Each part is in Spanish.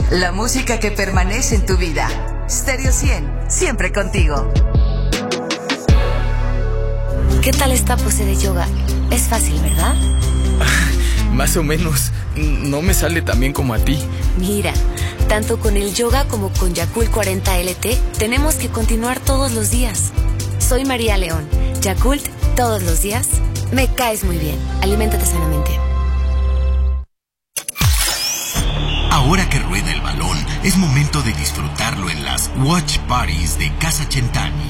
La música que permanece en tu vida. Stereo 100, siempre contigo. ¿Qué tal esta pose de yoga? Es fácil, ¿verdad? Más o menos. No me sale tan bien como a ti. Mira, tanto con el yoga como con Yakult 40 LT, tenemos que continuar todos los días. Soy María León. Yakult, todos los días. Me caes muy bien. Aliméntate sanamente. Ahora que rueda el balón, es momento de disfrutarlo en las Watch Parties de Casa Centani.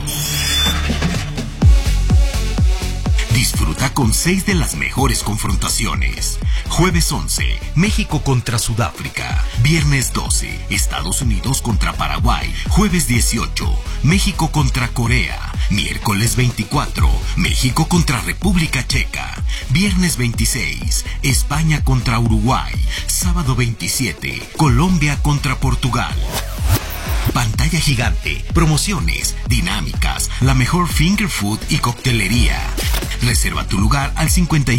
Disfruta con 6 de las mejores confrontaciones. Jueves 11, México contra Sudáfrica. Viernes 12, Estados Unidos contra Paraguay. Jueves 18, México contra Corea. Miércoles 24, México contra República Checa. Viernes 26, España contra Uruguay. Sábado 27, Colombia contra Portugal. Pantalla gigante, promociones, dinámicas, la mejor finger food y coctelería. Reserva tu lugar al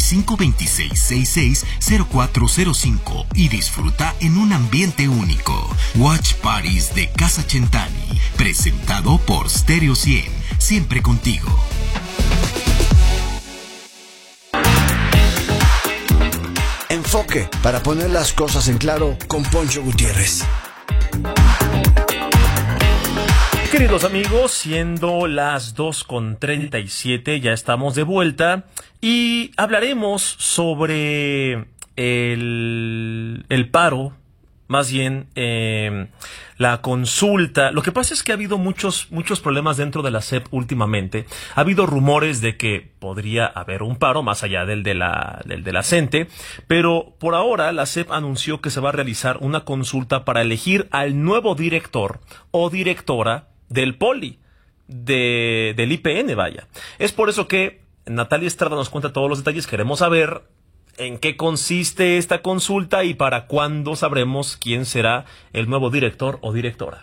5526660405 y disfruta en un ambiente único. Watch Parties de Casa Centani, presentado por Stereo 100, siempre contigo. Enfoque, para poner las cosas en claro, con Poncho Gutiérrez. Queridos amigos, siendo las 2:37, ya estamos de vuelta y hablaremos sobre el paro, más bien la consulta. Lo que pasa es que ha habido muchos problemas dentro de la SEP últimamente. Ha habido rumores de que podría haber un paro más allá del de la CENTE, pero por ahora la SEP anunció que se va a realizar una consulta para elegir al nuevo director o directora del Poli, del IPN, vaya. Es por eso que Natalia Estrada nos cuenta todos los detalles. Queremos saber en qué consiste esta consulta y para cuándo sabremos quién será el nuevo director o directora.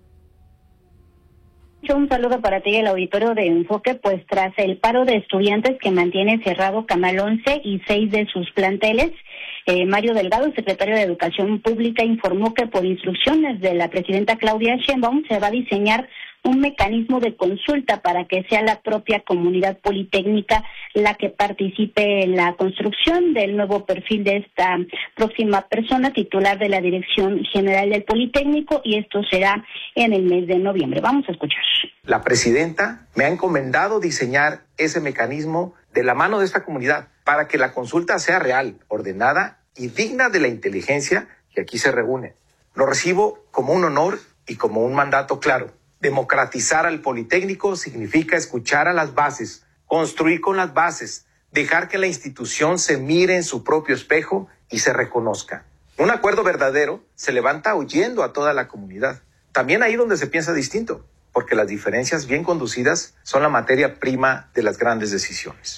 Un saludo para ti y el auditorio de Enfoque. Pues tras el paro de estudiantes que mantiene cerrado Canal 11 y 6 de sus planteles, Mario Delgado, secretario de Educación Pública, informó que por instrucciones de la presidenta Claudia Sheinbaum se va a diseñar un mecanismo de consulta para que sea la propia comunidad politécnica la que participe en la construcción del nuevo perfil de esta próxima persona titular de la Dirección General del Politécnico, y esto será en el mes de noviembre. Vamos a escuchar. La presidenta me ha encomendado diseñar ese mecanismo de la mano de esta comunidad para que la consulta sea real, ordenada y digna de la inteligencia que aquí se reúne. Lo recibo como un honor y como un mandato claro. Democratizar al Politécnico significa escuchar a las bases, construir con las bases, dejar que la institución se mire en su propio espejo y se reconozca. Un acuerdo verdadero se levanta oyendo a toda la comunidad. También ahí donde se piensa distinto, porque las diferencias bien conducidas son la materia prima de las grandes decisiones.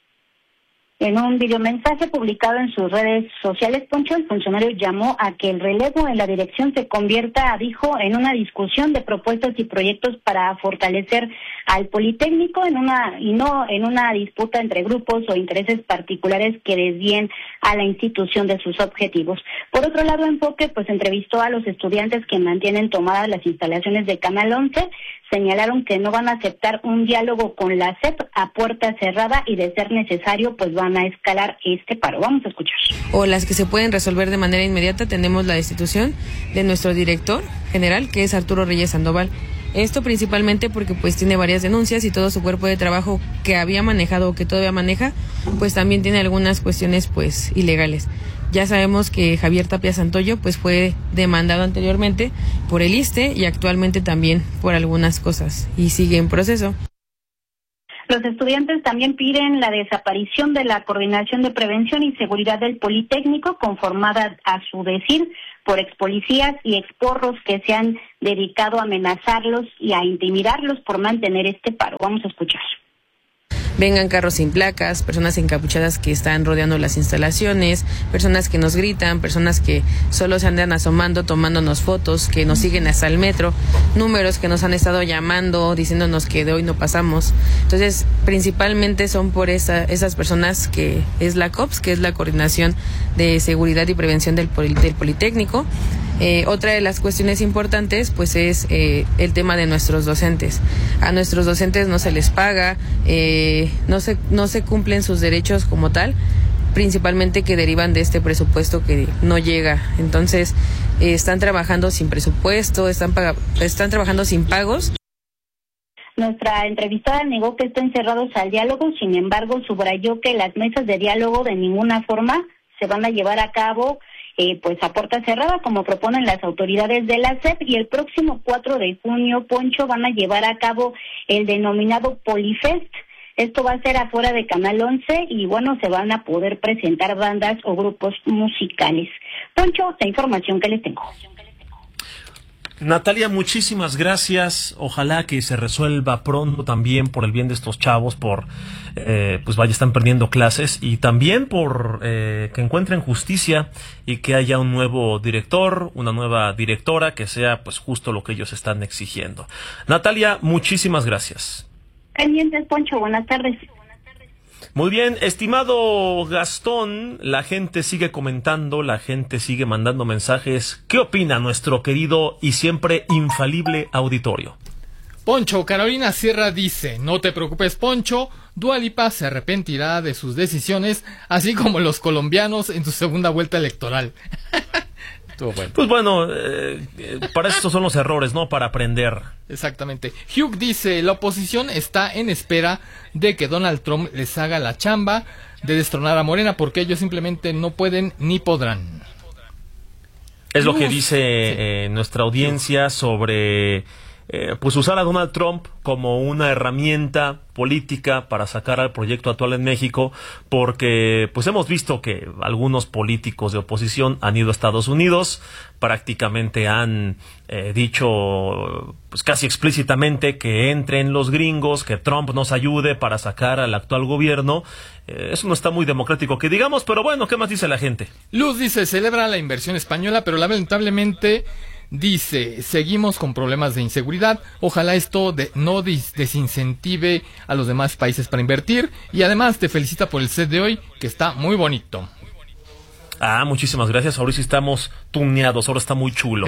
En un videomensaje publicado en sus redes sociales, Poncho, el funcionario llamó a que el relevo en la dirección se convierta, dijo, en una discusión de propuestas y proyectos para fortalecer al Politécnico y no en una disputa entre grupos o intereses particulares que desvíen a la institución de sus objetivos. Por otro lado, Enfoque pues entrevistó a los estudiantes que mantienen tomadas las instalaciones de Canal 11, señalaron que no van a aceptar un diálogo con la SEP a puerta cerrada y de ser necesario pues van a escalar este paro. Vamos a escuchar. O las que se pueden resolver de manera inmediata, tenemos la destitución de nuestro director general, que es Arturo Reyes Sandoval. Esto principalmente porque pues tiene varias denuncias y todo su cuerpo de trabajo que había manejado o que todavía maneja, pues también tiene algunas cuestiones pues ilegales. Ya sabemos que Javier Tapia Santoyo pues fue demandado anteriormente por el ISSSTE y actualmente también por algunas cosas y sigue en proceso. Los estudiantes también piden la desaparición de la Coordinación de Prevención y Seguridad del Politécnico, conformada a su decir por expolicías y exporros que se han dedicado a amenazarlos y a intimidarlos por mantener este paro. Vamos a escuchar. Vengan carros sin placas, personas encapuchadas que están rodeando las instalaciones, personas que nos gritan, personas que solo se andan asomando, tomándonos fotos, que nos siguen hasta el metro, números que nos han estado llamando, diciéndonos que de hoy no pasamos. Entonces, principalmente son por esas personas que es la COPS, que es la Coordinación de Seguridad y Prevención del Politécnico. Otra de las cuestiones importantes pues es el tema de nuestros docentes. A nuestros docentes no se les paga, no se cumplen sus derechos como tal, principalmente que derivan de este presupuesto que no llega. Entonces están trabajando sin presupuesto, están trabajando sin pagos. Nuestra entrevistada negó que estén cerrados al diálogo, sin embargo subrayó que las mesas de diálogo de ninguna forma se van a llevar a cabo pues a puerta cerrada, como proponen las autoridades de la SEP, y el próximo 4 de junio, Poncho, van a llevar a cabo el denominado Polifest. Esto va a ser afuera de Canal 11 y bueno, se van a poder presentar bandas o grupos musicales. Poncho, la información que les tengo. Natalia, muchísimas gracias. Ojalá que se resuelva pronto también por el bien de estos chavos, pues vaya, están perdiendo clases, y también por que encuentren justicia y que haya un nuevo director, una nueva directora, que sea pues justo lo que ellos están exigiendo. Natalia, muchísimas gracias. Pendientes, Poncho, buenas tardes. Muy bien, estimado Gastón, la gente sigue comentando, la gente sigue mandando mensajes. ¿Qué opina nuestro querido y siempre infalible auditorio? Poncho, Carolina Sierra dice: no te preocupes, Poncho, Dua Lipa se arrepentirá de sus decisiones, así como los colombianos en su segunda vuelta electoral. Bueno. Pues bueno, para eso son los errores, ¿no? Para aprender. Exactamente. Hugh dice: la oposición está en espera de que Donald Trump les haga la chamba de destronar a Morena, porque ellos simplemente no pueden ni podrán. Es lo que dice nuestra audiencia sobre pues usar a Donald Trump como una herramienta política para sacar al proyecto actual en México, porque pues hemos visto que algunos políticos de oposición han ido a Estados Unidos, prácticamente han dicho pues casi explícitamente que entren los gringos, que Trump nos ayude para sacar al actual gobierno. Eso no está muy democrático que digamos, pero bueno, ¿qué más dice la gente? Luz dice: celebra la inversión española, pero lamentablemente dice, seguimos con problemas de inseguridad. Ojalá esto no desincentive a los demás países para invertir. Y además te felicita por el set de hoy, que está muy bonito. Muchísimas gracias. Ahora sí estamos tuneados, ahora está muy chulo.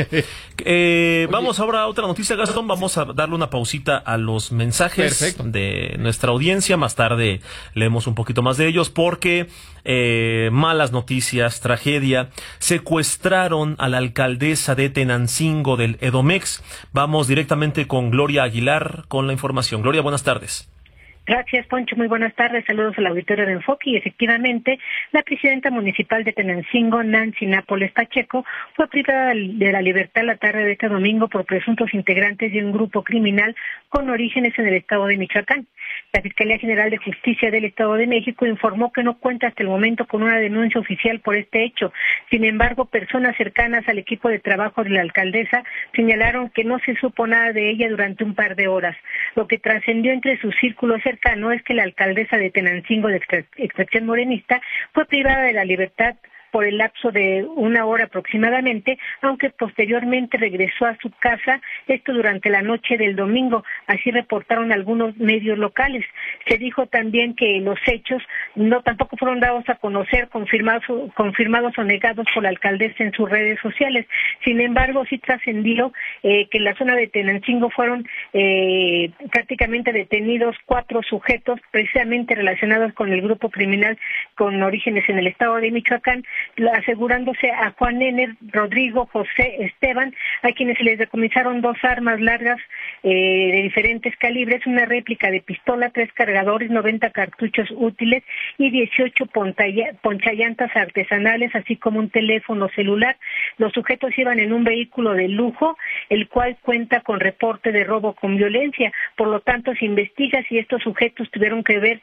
Vamos ahora a otra noticia, Gastón. Vamos a darle una pausita a los mensajes. Perfecto. De nuestra audiencia. Más tarde leemos un poquito más de ellos, porque malas noticias, tragedia. Secuestraron a la alcaldesa de Tenancingo del Edomex. Vamos directamente con Gloria Aguilar con la información. Gloria, buenas tardes. Gracias, Poncho. Muy buenas tardes. Saludos al auditorio de Enfoque. Y efectivamente, la presidenta municipal de Tenancingo, Nancy Nápoles Pacheco, fue privada de la libertad la tarde de este domingo por presuntos integrantes de un grupo criminal con orígenes en el estado de Michoacán. La Fiscalía General de Justicia del Estado de México informó que no cuenta hasta el momento con una denuncia oficial por este hecho. Sin embargo, personas cercanas al equipo de trabajo de la alcaldesa señalaron que no se supo nada de ella durante un par de horas. Lo que trascendió entre su círculo cercano es que la alcaldesa de Tenancingo, de extracción morenista, fue privada de la libertad por el lapso de una hora aproximadamente, aunque posteriormente regresó a su casa, esto durante la noche del domingo, así reportaron algunos medios locales. Se dijo también que los hechos tampoco fueron dados a conocer, confirmados o negados por la alcaldesa en sus redes sociales. Sin embargo, sí trascendió que en la zona de Tenancingo fueron prácticamente detenidos 4 sujetos precisamente relacionados con el grupo criminal con orígenes en el estado de Michoacán, asegurándose a Juan N., Rodrigo, José, Esteban, a quienes se les decomisaron 2 armas largas de diferentes calibres, una réplica de pistola, 3 cargadores, 90 cartuchos útiles y 18 ponchallantas artesanales, así como un teléfono celular. Los sujetos iban en un vehículo de lujo, el cual cuenta con reporte de robo con violencia. Por lo tanto, se investiga si estos sujetos tuvieron que ver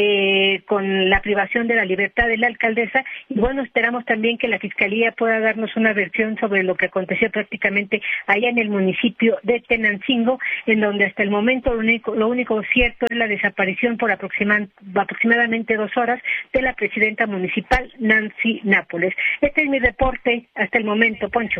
con la privación de la libertad de la alcaldesa. Y bueno, esperamos también que la Fiscalía pueda darnos una versión sobre lo que aconteció prácticamente allá en el municipio de Tenancingo, en donde hasta el momento lo único cierto es la desaparición por aproximadamente 2 horas de la presidenta municipal, Nancy Nápoles. Este es mi reporte hasta el momento, Poncho.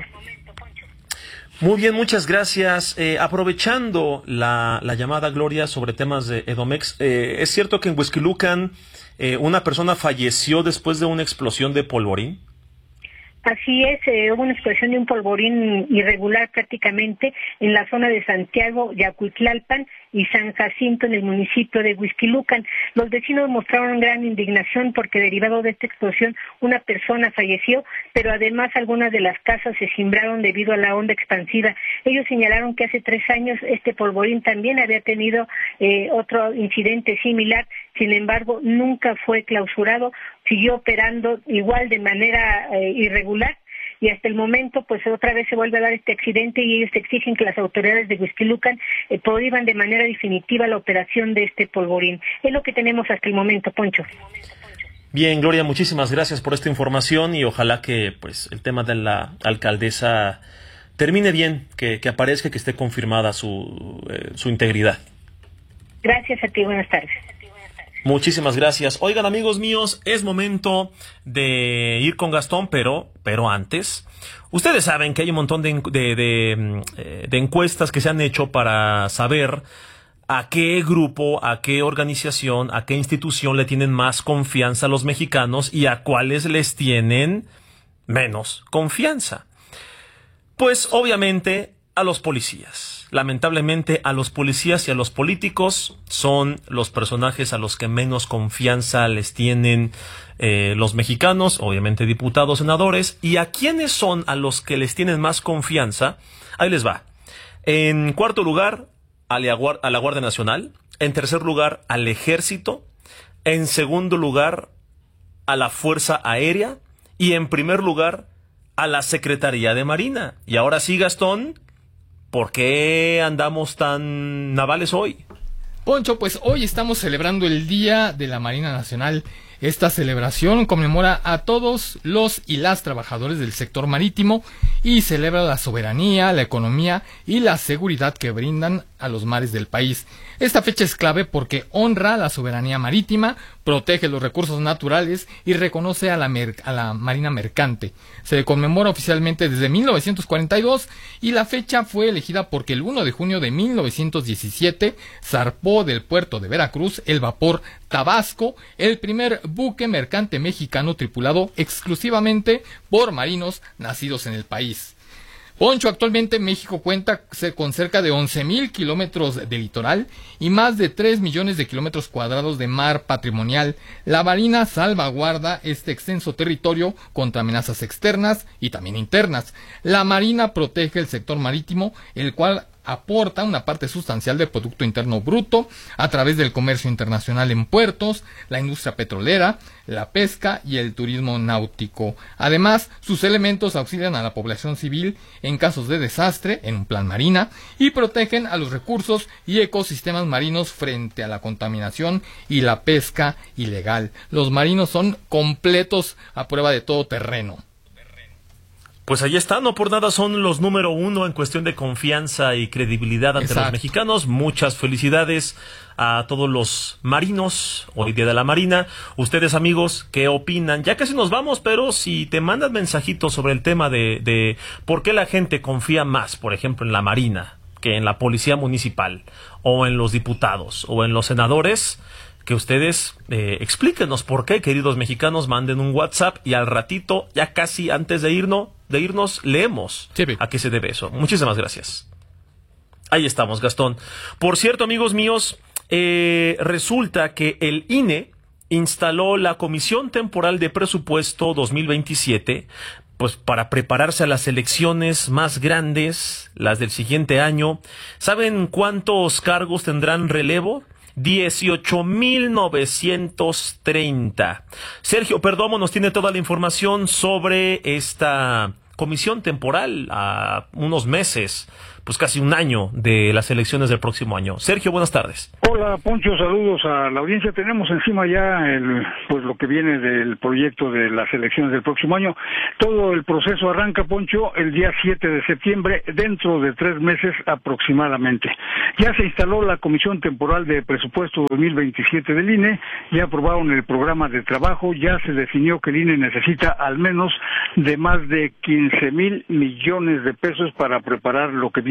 Muy bien, muchas gracias. Aprovechando la llamada, Gloria, sobre temas de Edomex, ¿es cierto que en Huixquilucan una persona falleció después de una explosión de polvorín? Así es, hubo una situación de un polvorín irregular prácticamente en la zona de Santiago, Yacuitlalpan y San Jacinto en el municipio de Huixquilucan. Los vecinos mostraron gran indignación porque derivado de esta explosión una persona falleció, pero además algunas de las casas se cimbraron debido a la onda expansiva. Ellos señalaron que hace 3 años este polvorín también había tenido otro incidente similar, sin embargo nunca fue clausurado, siguió operando igual de manera irregular y hasta el momento pues otra vez se vuelve a dar este accidente y ellos exigen que las autoridades de Huixquilucan prohíban de manera definitiva la operación de este polvorín. Es lo que tenemos hasta el momento, Poncho. Bien, Gloria, muchísimas gracias por esta información y ojalá que pues el tema de la alcaldesa termine bien, que aparezca, que esté confirmada su integridad. Gracias a ti, buenas tardes. Muchísimas gracias. Oigan, amigos míos, es momento de ir con Gastón, pero antes, ustedes saben que hay un montón de encuestas que se han hecho para saber a qué grupo, a qué organización, a qué institución le tienen más confianza a los mexicanos y a cuáles les tienen menos confianza. Pues obviamente a los policías. Lamentablemente a los policías y a los políticos son los personajes a los que menos confianza les tienen los mexicanos, obviamente diputados, senadores. ¿Y a quiénes son a los que les tienen más confianza? Ahí les va. En cuarto lugar, a la Guardia Nacional. En tercer lugar, al Ejército. En segundo lugar, a la Fuerza Aérea. Y en primer lugar, a la Secretaría de Marina. Y ahora sí, Gastón, ¿por qué andamos tan navales hoy? Poncho, pues hoy estamos celebrando el Día de la Marina Nacional. Esta celebración conmemora a todos los y las trabajadores del sector marítimo y celebra la soberanía, la economía y la seguridad que brindan a los mares del país. Esta fecha es clave porque honra la soberanía marítima, protege los recursos naturales y reconoce a la Marina Mercante. Se conmemora oficialmente desde 1942 y la fecha fue elegida porque el 1 de junio de 1917 zarpó del puerto de Veracruz el vapor Tabasco, el primer buque mercante mexicano tripulado exclusivamente por marinos nacidos en el país. Poncho, actualmente México cuenta con cerca de 11,000 kilómetros de litoral y más de 3 millones de kilómetros cuadrados de mar patrimonial. La Marina salvaguarda este extenso territorio contra amenazas externas y también internas. La Marina protege el sector marítimo, el cual aporta una parte sustancial del Producto Interno Bruto a través del comercio internacional en puertos, la industria petrolera, la pesca y el turismo náutico. Además, sus elementos auxilian a la población civil en casos de desastre en un plan marina y protegen a los recursos y ecosistemas marinos frente a la contaminación y la pesca ilegal. Los marinos son completos a prueba de todo terreno. Pues ahí está, no por nada son los número 1 en cuestión de confianza y credibilidad ante los mexicanos. Muchas felicidades a todos los marinos, hoy Día de la Marina. Ustedes, amigos, ¿qué opinan? Ya casi nos vamos, pero si te mandan mensajitos sobre el tema de por qué la gente confía más, por ejemplo, en la Marina que en la Policía Municipal, o en los diputados, o en los senadores, que ustedes explíquenos por qué, queridos mexicanos. Manden un WhatsApp y al ratito, ya casi antes de irnos leemos a qué se debe eso. Muchísimas gracias. Ahí estamos, Gastón. Por cierto, amigos míos, resulta que el INE instaló la Comisión Temporal de Presupuesto 2027, pues para prepararse a las elecciones más grandes, las del siguiente año. ¿Saben cuántos cargos tendrán relevo? 18,930. Sergio Perdomo nos tiene toda la información sobre esta comisión temporal a unos meses, pues casi un año de las elecciones del próximo año. Sergio, buenas tardes. Hola, Poncho, saludos a la audiencia. Tenemos encima ya pues lo que viene del proyecto de las elecciones del próximo año. Todo el proceso arranca, Poncho, el día 7 de septiembre, dentro de 3 meses aproximadamente. Ya se instaló la Comisión Temporal de Presupuesto 2027 del INE, ya aprobaron el programa de trabajo, ya se definió que el INE necesita al menos de más de 15,000 millones de pesos para preparar lo que viene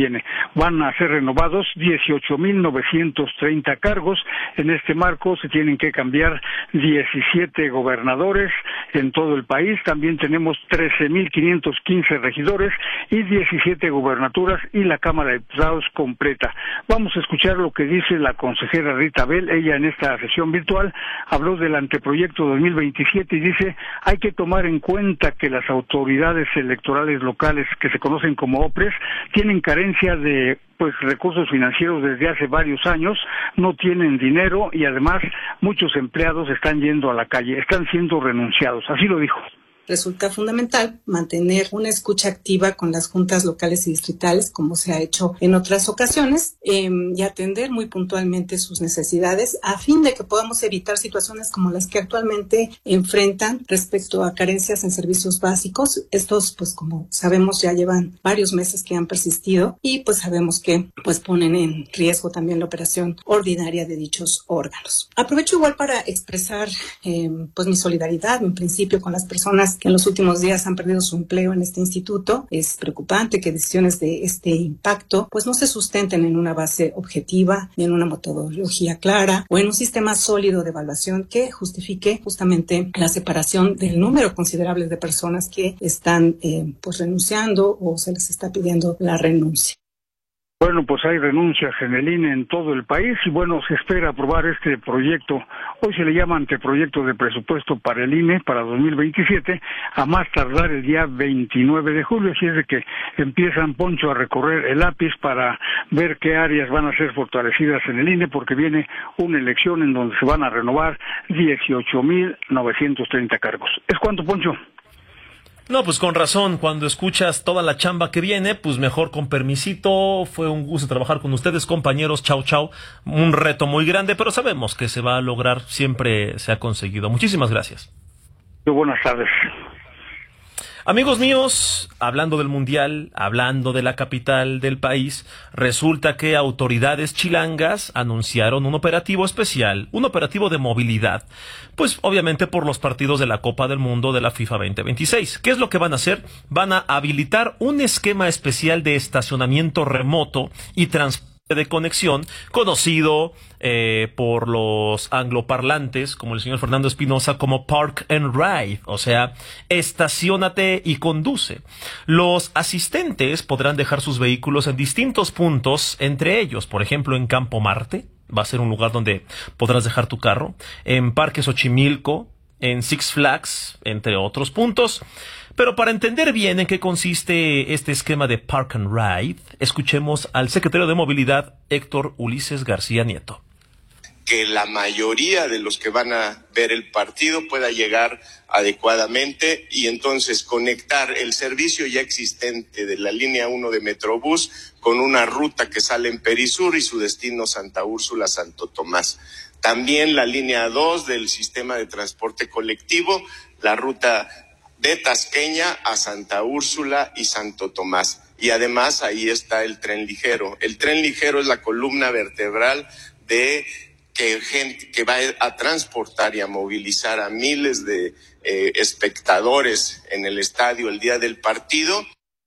viene. Van a ser renovados 18,930 cargos. En este marco se tienen que cambiar 17 gobernadores en todo el país. También tenemos 13,515 regidores y 17 gubernaturas y la Cámara de Diputados completa. Vamos a escuchar lo que dice la consejera Rita Bell. Ella en esta sesión virtual habló del anteproyecto 2027 y dice: hay que tomar en cuenta que las autoridades electorales locales, que se conocen como OPRES, tienen carencia de recursos financieros desde hace varios años, no tienen dinero y además muchos empleados están yendo a la calle, están siendo renunciados. Así lo dijo. Resulta fundamental mantener una escucha activa con las juntas locales y distritales, como se ha hecho en otras ocasiones, y atender muy puntualmente sus necesidades a fin de que podamos evitar situaciones como las que actualmente enfrentan respecto a carencias en servicios básicos. Estos, como sabemos, ya llevan varios meses que han persistido y sabemos que ponen en riesgo también la operación ordinaria de dichos órganos. Aprovecho igual para expresar mi solidaridad, en principio, con las personas que en los últimos días han perdido su empleo en este instituto. Es preocupante que decisiones de este impacto no se sustenten en una base objetiva, ni en una metodología clara o en un sistema sólido de evaluación que justifique justamente la separación del número considerable de personas que están renunciando o se les está pidiendo la renuncia. Bueno, hay renuncias en el INE en todo el país y se espera aprobar este proyecto. Hoy se le llama anteproyecto de presupuesto para el INE para 2027, a más tardar el día 29 de julio. Así es de que empiezan, Poncho, a recorrer el lápiz para ver qué áreas van a ser fortalecidas en el INE, porque viene una elección en donde se van a renovar 18,930 cargos. ¿Es cuánto, Poncho? No, con razón, cuando escuchas toda la chamba que viene, mejor con permisito. Fue un gusto trabajar con ustedes, compañeros. Chao, chao. Un reto muy grande, pero sabemos que se va a lograr, siempre se ha conseguido. Muchísimas gracias. Buenas tardes. Amigos míos, hablando del Mundial, hablando de la capital del país, resulta que autoridades chilangas anunciaron un operativo especial, un operativo de movilidad, obviamente por los partidos de la Copa del Mundo de la FIFA 2026. ¿Qué es lo que van a hacer? Van a habilitar un esquema especial de estacionamiento remoto y transporte de conexión, conocido por los angloparlantes, como el señor Fernando Espinosa, como Park and Ride, o sea, estaciónate y conduce. Los asistentes podrán dejar sus vehículos en distintos puntos, entre ellos, por ejemplo, en Campo Marte, va a ser un lugar donde podrás dejar tu carro, en Parque Xochimilco, en Six Flags, entre otros puntos. Pero para entender bien en qué consiste este esquema de Park and Ride, escuchemos al secretario de Movilidad, Héctor Ulises García Nieto. Que la mayoría de los que van a ver el partido pueda llegar adecuadamente y entonces conectar el servicio ya existente de la línea 1 de Metrobús con una ruta que sale en Perisur y su destino Santa Úrsula, Santo Tomás. También la línea 2 del sistema de transporte colectivo, la ruta de Tasqueña a Santa Úrsula y Santo Tomás. Y además ahí está el tren ligero. El tren ligero es la columna vertebral de gente que va a transportar y a movilizar a miles de espectadores en el estadio el día del partido.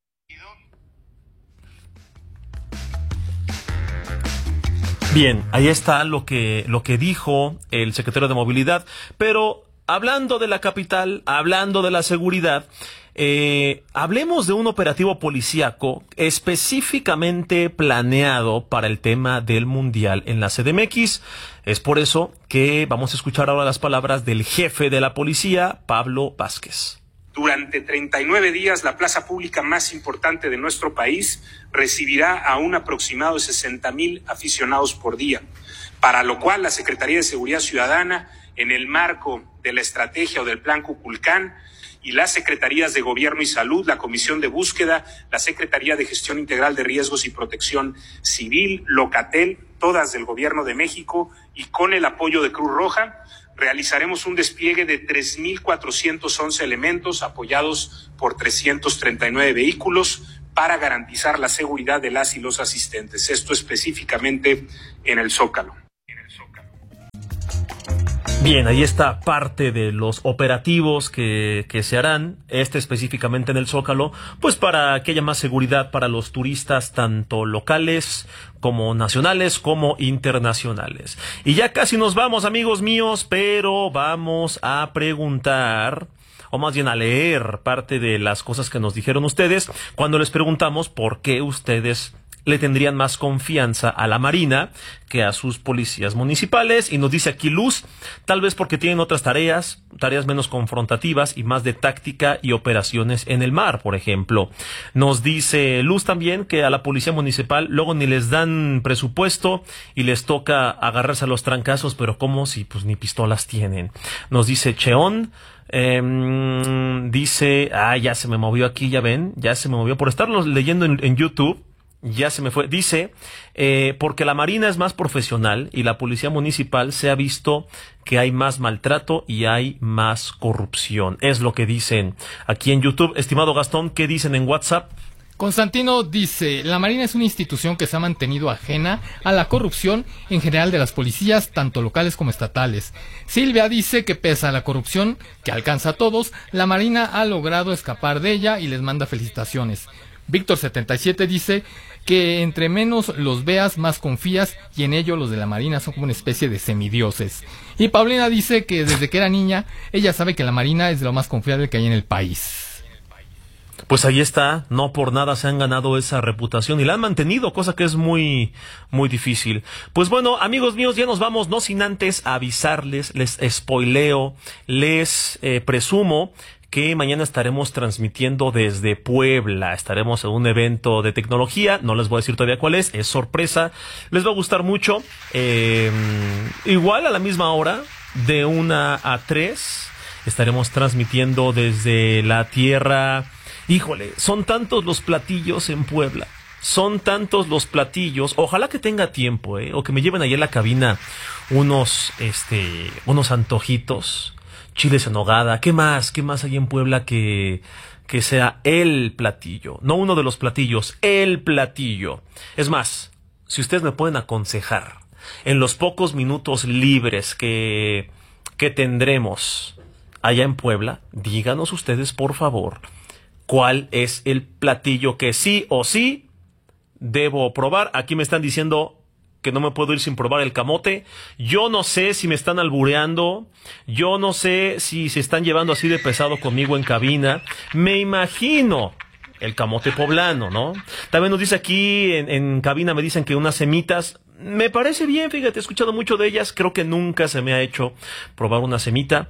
Bien, ahí está lo que dijo el secretario de Movilidad, pero hablando de la capital, hablando de la seguridad, hablemos de un operativo policíaco específicamente planeado para el tema del Mundial en la CDMX. Es por eso que vamos a escuchar ahora las palabras del jefe de la policía, Pablo Vázquez. Durante 39 días, la plaza pública más importante de nuestro país recibirá a un aproximado de 60,000 aficionados por día, para lo cual la Secretaría de Seguridad Ciudadana, en el marco de la estrategia o del Plan Cuculcán, y las Secretarías de Gobierno y Salud, la Comisión de Búsqueda, la Secretaría de Gestión Integral de Riesgos y Protección Civil, Locatel, todas del Gobierno de México y con el apoyo de Cruz Roja, realizaremos un despliegue de 3,411 elementos apoyados por 339 vehículos para garantizar la seguridad de las y los asistentes. Esto específicamente en el Zócalo. Bien, ahí está parte de los operativos que se harán, específicamente en el Zócalo, pues para que haya más seguridad para los turistas, tanto locales como nacionales como internacionales. Y ya casi nos vamos, amigos míos, pero vamos a preguntar, o más bien a leer parte de las cosas que nos dijeron ustedes cuando les preguntamos por qué ustedes le tendrían más confianza a la Marina que a sus policías municipales. Y nos dice aquí Luz, tal vez porque tienen otras tareas menos confrontativas y más de táctica y operaciones en el mar, por ejemplo. Nos dice Luz también que a la policía municipal luego ni les dan presupuesto y les toca agarrarse a los trancazos, pero como si pues ni pistolas tienen. Nos dice Cheón, dice, ya se me movió aquí, ya ven, ya se me movió por estarlos leyendo en YouTube. Ya se me fue. Dice, porque la Marina es más profesional y la policía municipal se ha visto que hay más maltrato y hay más corrupción. Es lo que dicen aquí en YouTube. Estimado Gastón, ¿qué dicen en WhatsApp? Constantino dice, la Marina es una institución que se ha mantenido ajena a la corrupción en general de las policías, tanto locales como estatales. Silvia dice que pese a la corrupción que alcanza a todos, la Marina ha logrado escapar de ella y les manda felicitaciones. Víctor 77 dice que entre menos los veas, más confías, y en ello los de la Marina son como una especie de semidioses. Y Paulina dice que desde que era niña, ella sabe que la Marina es de lo más confiable que hay en el país. Pues ahí está, no por nada se han ganado esa reputación y la han mantenido, cosa que es muy, muy difícil. Pues bueno, amigos míos, ya nos vamos, no sin antes avisarles, les spoileo, les presumo que mañana estaremos transmitiendo desde Puebla. Estaremos en un evento de tecnología, no les voy a decir todavía cuál es sorpresa, les va a gustar mucho. Igual a la misma hora, de 1 a 3, estaremos transmitiendo desde la tierra. Híjole, son tantos los platillos en Puebla, son tantos los platillos, ojalá que tenga tiempo, o que me lleven ahí en la cabina unos antojitos, chiles en nogada. ¿Qué más hay en Puebla que sea el platillo? No uno de los platillos, el platillo. Es más, si ustedes me pueden aconsejar, en los pocos minutos libres que tendremos allá en Puebla, díganos ustedes, por favor, cuál es el platillo que sí o sí debo probar. Aquí me están diciendo que no me puedo ir sin probar el camote. Yo no sé si me están albureando, yo no sé si se están llevando así de pesado conmigo en cabina. Me imagino el camote poblano, ¿no? También nos dice aquí en cabina, me dicen que unas semitas. Me parece bien, fíjate, he escuchado mucho de ellas. Creo que nunca se me ha hecho probar una semita.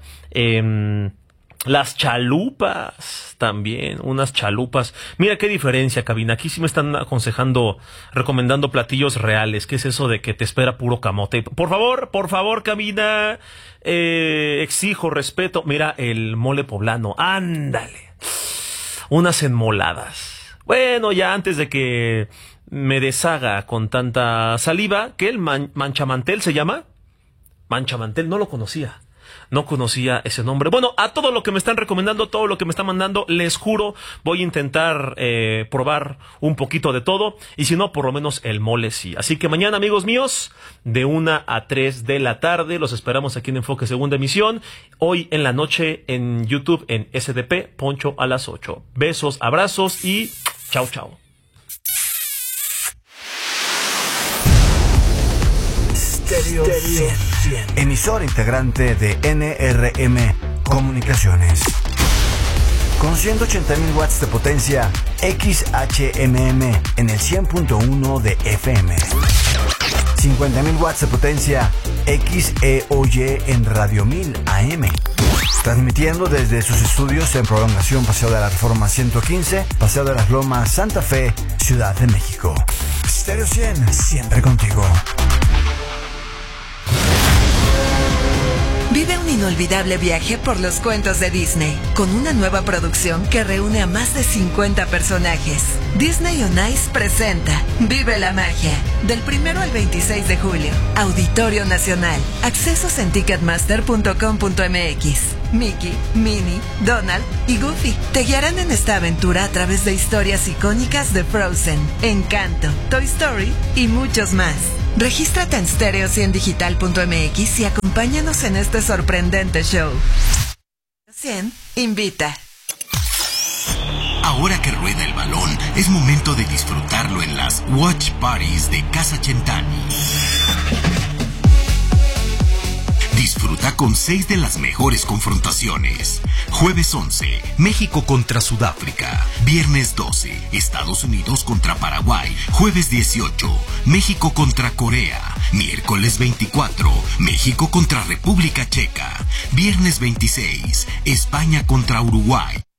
Las chalupas también, unas chalupas. Mira qué diferencia, cabina. Aquí sí me están aconsejando, recomendando platillos reales. ¿Qué es eso de que te espera puro camote? Por favor, cabina. Exijo respeto. Mira, el mole poblano. Ándale. Unas enmoladas. Bueno, ya antes de que me deshaga con tanta saliva, ¿qué? ¿El manchamantel se llama? Manchamantel, no lo conocía. No conocía ese nombre. Bueno, a todo lo que me están recomendando, todo lo que me están mandando, les juro, voy a intentar probar un poquito de todo. Y si no, por lo menos el mole sí. Así que mañana, amigos míos, de 1 a 3 de la tarde, los esperamos aquí en Enfoque Segunda Emisión. Hoy en la noche en YouTube, en SDP, Poncho a las 8. Besos, abrazos y chao, chao. Stereo 100. Emisor integrante de NRM Comunicaciones. Con 180.000 watts de potencia, XHMM en el 100.1 de FM. 50.000 watts de potencia, XEOY en Radio 1000 AM. Transmitiendo desde sus estudios en prolongación Paseo de la Reforma 115, Paseo de las Lomas, Santa Fe, Ciudad de México. Stereo 100, siempre contigo. Vive un inolvidable viaje por los cuentos de Disney, con una nueva producción que reúne a más de 50 personajes. Disney on Ice presenta Vive la Magia, del 1 al 26 de julio. Auditorio Nacional. Accesos en ticketmaster.com.mx. Mickey, Minnie, Donald y Goofy te guiarán en esta aventura a través de historias icónicas de Frozen, Encanto, Toy Story y muchos más. Regístrate en stereo100digital.mx y acompáñanos en este sorprendente show. 100 invita. Ahora que rueda el balón, es momento de disfrutarlo en las Watch Parties de Casa Centani. Disfruta con 6 de las mejores confrontaciones. Jueves 11, México contra Sudáfrica. Viernes 12, Estados Unidos contra Paraguay. Jueves 18, México contra Corea. Miércoles 24, México contra República Checa. Viernes 26, España contra Uruguay.